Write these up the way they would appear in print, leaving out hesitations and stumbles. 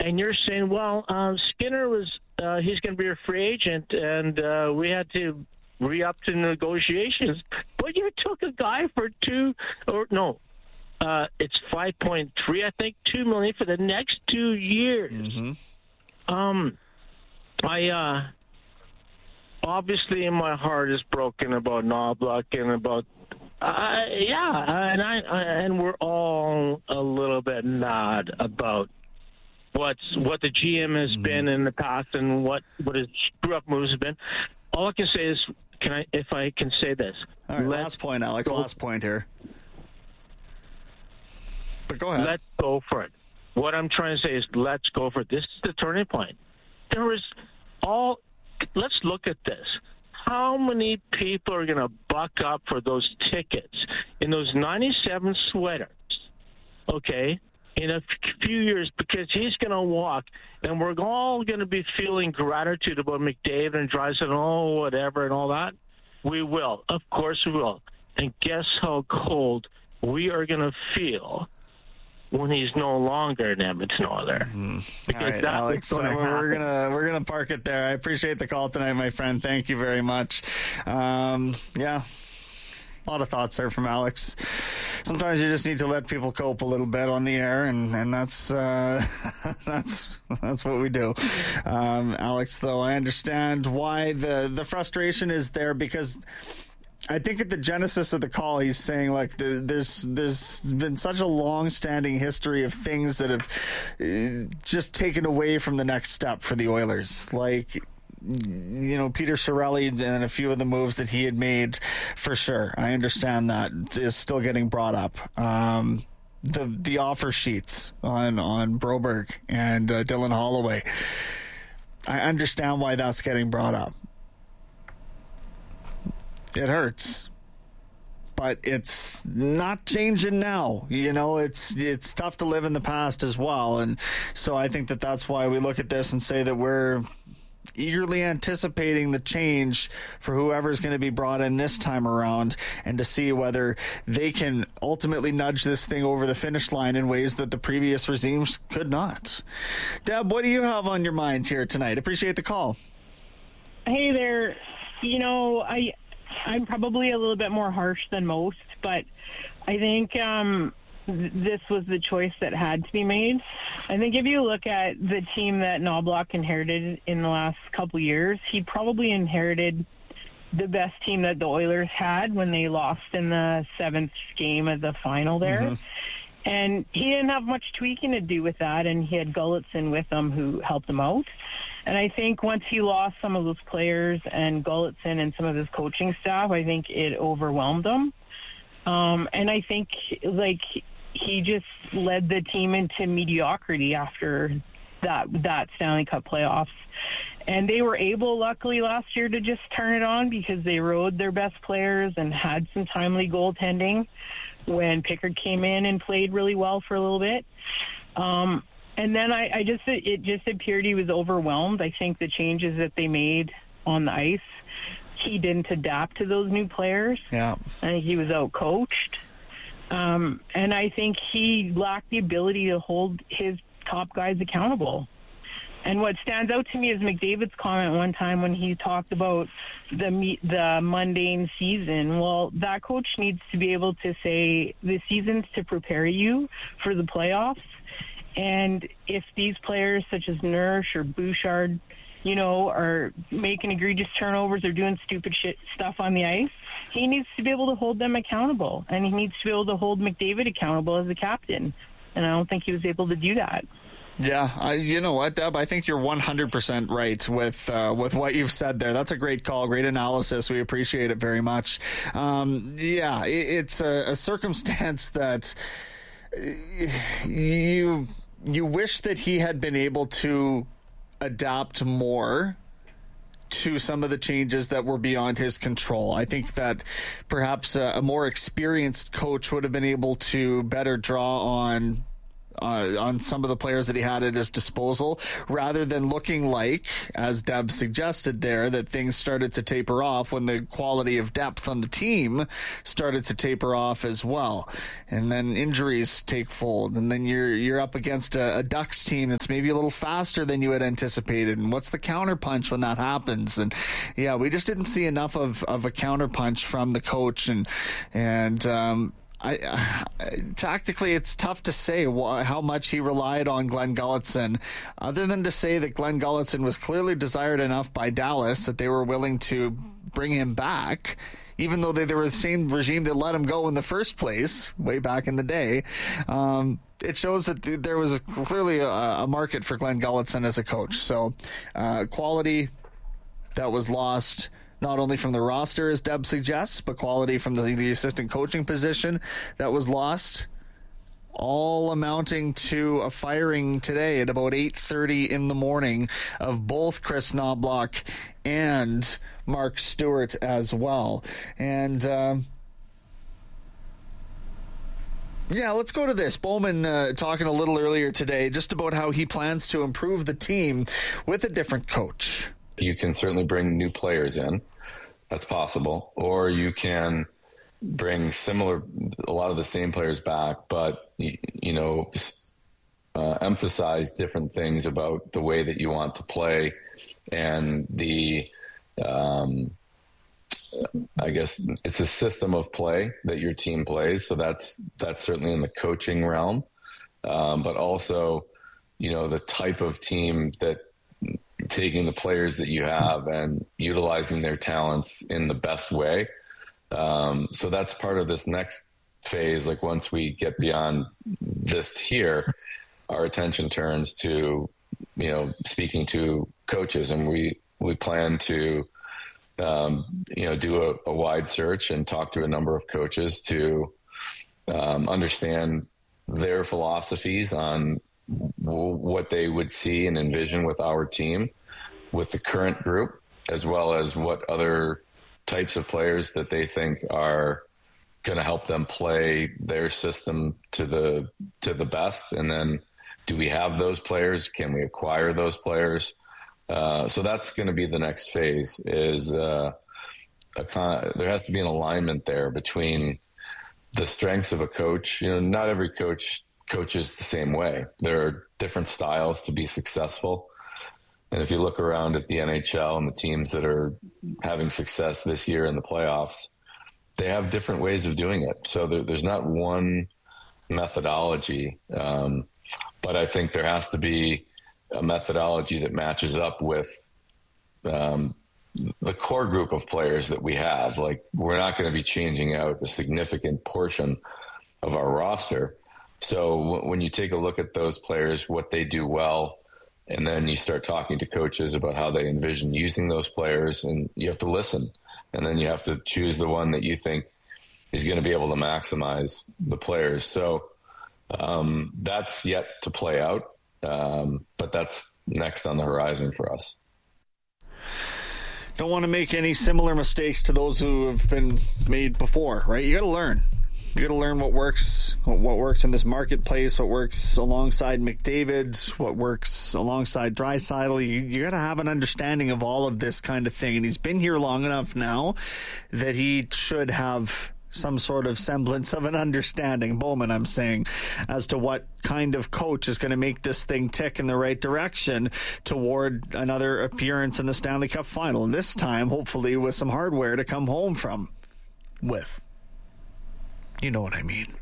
And you're saying, well, Skinner was he's going to be a free agent, and we had to re-up to negotiations. But you took a guy for it's 5.3, I think, $2 million for the next 2 years. Mm-hmm. I obviously in my heart is broken about Knoblauch and about and we're all a little bit mad about what the GM has been in the past and what his screw-up moves have been. All I can say is, if I can say this. All right, last point, Alex. Last point here. But go ahead. Let's go for it. What I'm trying to say is, let's go for it. This is the turning point. Let's look at this. How many people are going to buck up for those tickets in those 97 sweaters, okay, in a few years, because he's going to walk, and we're all going to be feeling gratitude about McDavid and Draisaitl, whatever, and all that? We will. Of course we will. And guess how cold we are going to feel when he's no longer an Edmonton Oiler. All right, Alex, we're gonna park it there. I appreciate the call tonight, my friend. Thank you very much. A lot of thoughts there from Alex. Sometimes you just need to let people cope a little bit on the air, and that's what we do. Alex, though, I understand why the frustration is there, because I think at the genesis of the call, he's saying, like, there's been such a long-standing history of things that have just taken away from the next step for the Oilers. Like, Peter Chiarelli and a few of the moves that he had made, for sure. I understand that is still getting brought up. The offer sheets on Broberg and Dylan Holloway. I understand why that's getting brought up. It hurts, but it's not changing now. It's tough to live in the past as well. And so I think that's why we look at this and say that we're eagerly anticipating the change for whoever's going to be brought in this time around, and to see whether they can ultimately nudge this thing over the finish line in ways that the previous regimes could not. Deb, what do you have on your mind here tonight? Appreciate the call. Hey there. I'm probably a little bit more harsh than most, but I think this was the choice that had to be made. I think if you look at the team that Knoblauch inherited in the last couple years, he probably inherited the best team that the Oilers had when they lost in the 7th game of the final there. Mm-hmm. And he didn't have much tweaking to do with that, and he had Gulutzan with him who helped him out. And I think once he lost some of those players and Gulutzan and some of his coaching staff, I think it overwhelmed him. And I think, he just led the team into mediocrity after that Stanley Cup playoffs. And they were able, luckily, last year to just turn it on because they rode their best players and had some timely goaltending when Pickard came in and played really well for a little bit. And then it just appeared he was overwhelmed. I think the changes that they made on the ice, he didn't adapt to those new players. Yeah. I think he was out-coached. And I think he lacked the ability to hold his top guys accountable. And what stands out to me is McDavid's comment one time when he talked about the mundane season. Well, that coach needs to be able to say the season's to prepare you for the playoffs. And if these players such as Nurse or Bouchard, are making egregious turnovers or doing stupid stuff on the ice, he needs to be able to hold them accountable. And he needs to be able to hold McDavid accountable as the captain. And I don't think he was able to do that. Yeah, you know what, Deb? I think you're 100% right with what you've said there. That's a great call, great analysis. We appreciate it very much. It's a circumstance that you wish that he had been able to adapt more to some of the changes that were beyond his control. I think that perhaps a more experienced coach would have been able to better draw on on some of the players that he had at his disposal, rather than looking like, as Deb suggested there, that things started to taper off when the quality of depth on the team started to taper off as well. And then injuries take fold, and then you're up against a Ducks team that's maybe a little faster than you had anticipated. And what's the counterpunch when that happens? And yeah, we just didn't see enough of a counterpunch from the coach, and tactically, it's tough to say how much he relied on Glenn Gulutzan, other than to say that Glenn Gulutzan was clearly desired enough by Dallas that they were willing to bring him back, even though they were the same regime that let him go in the first place way back in the day. It shows that there was clearly a market for Glenn Gulutzan as a coach. So quality that was lost, not only from the roster, as Deb suggests, but quality from the assistant coaching position that was lost, all amounting to a firing today at about 8:30 in the morning of both Chris Knobloch and Mark Stewart as well. And let's go to this. Bowman talking a little earlier today just about how he plans to improve the team with a different coach. You can certainly bring new players in. That's possible. Or you can bring a lot of the same players back, but, emphasize different things about the way that you want to play and I guess it's a system of play that your team plays. So that's certainly in the coaching realm. But also, the type of team that, taking the players that you have and utilizing their talents in the best way. So that's part of this next phase. Like once we get beyond this here, our attention turns to, speaking to coaches, and we plan to, do a wide search and talk to a number of coaches to understand their philosophies on what they would see and envision with our team, with the current group, as well as what other types of players that they think are going to help them play their system to the best. And then, do we have those players? Can we acquire those players? So that's going to be the next phase. There has to be an alignment there between the strengths of a coach. Not every coach coaches the same way. There are different styles to be successful. And if you look around at the NHL and the teams that are having success this year in the playoffs, they have different ways of doing it. So there's not one methodology. But I think there has to be a methodology that matches up with the core group of players that we have. Like, we're not going to be changing out a significant portion of our roster. So when you take a look at those players, what they do well, and then you start talking to coaches about how they envision using those players, and you have to listen. And then you have to choose the one that you think is going to be able to maximize the players. So that's yet to play out, but that's next on the horizon for us. Don't want to make any similar mistakes to those who have been made before, right? You got to learn. You got to learn what works in this marketplace, what works alongside McDavid, what works alongside Draisaitl. You got to have an understanding of all of this kind of thing. And he's been here long enough now that he should have some sort of semblance of an understanding, Bowman, I'm saying, as to what kind of coach is going to make this thing tick in the right direction toward another appearance in the Stanley Cup final. And this time, hopefully, with some hardware to come home from with. You know what I mean.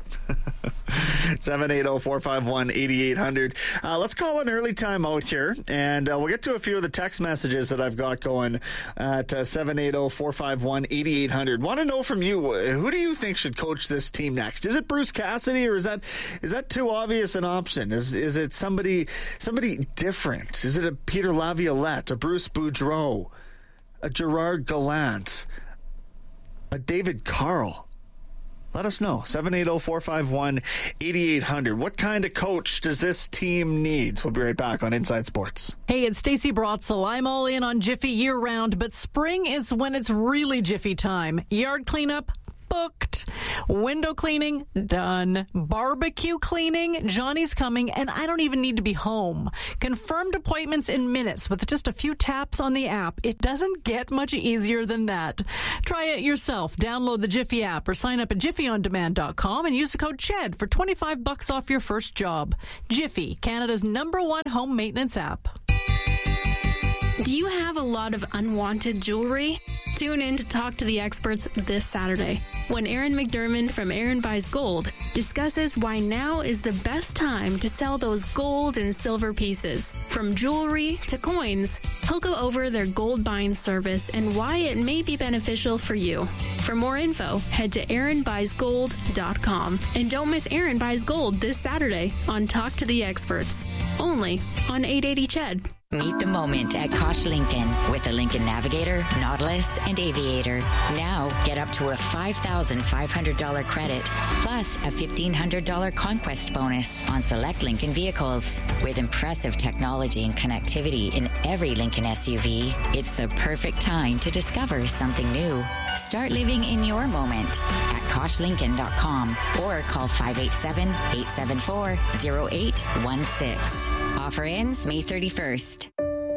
780-451-8800. Let's call an early timeout here, and we'll get to a few of the text messages that I've got going at 780-451-8800. Want to know from you, who do you think should coach this team next? Is it Bruce Cassidy, or is that too obvious an option? Is it somebody different? Is it a Peter Laviolette, a Bruce Boudreau, a Gerard Gallant, a David Carl? Let us know. 780-451-8800. What kind of coach does this team need? We'll be right back on Inside Sports. Hey, it's Stacey Brotzel. I'm all in on Jiffy year-round, but spring is when it's really Jiffy time. Yard cleanup, booked. Window cleaning, done. Barbecue cleaning, Johnny's coming, and I don't even need to be home. Confirmed appointments in minutes with just a few taps on the app. It doesn't get much easier than that. Try it yourself. Download the Jiffy app or sign up at jiffyondemand.com and use the code CHED for $25 off your first job. Jiffy, Canada's #1 home maintenance app. Do you have a lot of unwanted jewelry? Tune in to Talk to the Experts this Saturday when Aaron McDermott from Aaron Buys Gold discusses why now is the best time to sell those gold and silver pieces. From jewelry to coins, he'll go over their gold buying service and why it may be beneficial for you. For more info, head to AaronBuysGold.com. And don't miss Aaron Buys Gold this Saturday on Talk to the Experts, only on 880 CHED. Meet the moment at Kosh Lincoln with the Lincoln Navigator, Nautilus, and Aviator. Now, get up to a $5,500 credit plus a $1,500 conquest bonus on select Lincoln vehicles. With impressive technology and connectivity in every Lincoln SUV, it's the perfect time to discover something new. Start living in your moment at KoshLincoln.com or call 587-874-0816. Offer ends May 31st.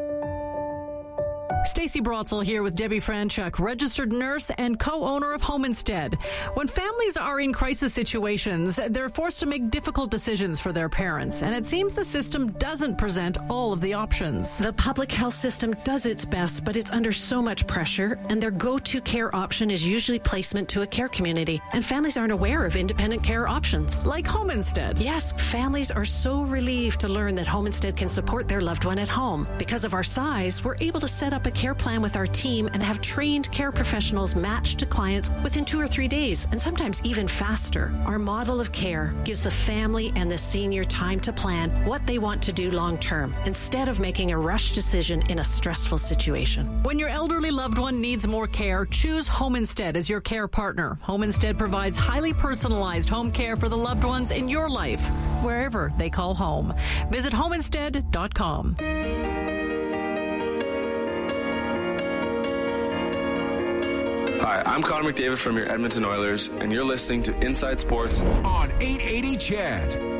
Stacey Brotzel here with Debbie Franchuk, registered nurse and co-owner of Home Instead. When families are in crisis situations, they're forced to make difficult decisions for their parents, and it seems the system doesn't present all of the options. The public health system does its best, but it's under so much pressure, and their go-to care option is usually placement to a care community, and families aren't aware of independent care options. Like Home Instead. Yes, families are so relieved to learn that Home Instead can support their loved one at home. Because of our size, we're able to set up a care plan with our team and have trained care professionals matched to clients within 2 or 3 days, and sometimes even faster. Our model of care gives the family and the senior time to plan what they want to do long term, instead of making a rushed decision in a stressful situation. When your elderly loved one needs more care, choose Home Instead as your care partner. Home Instead provides highly personalized home care for the loved ones in your life, wherever they call home. Visit homeinstead.com. Hi, I'm Connor McDavid from your Edmonton Oilers, and you're listening to Inside Sports on 880 CHED.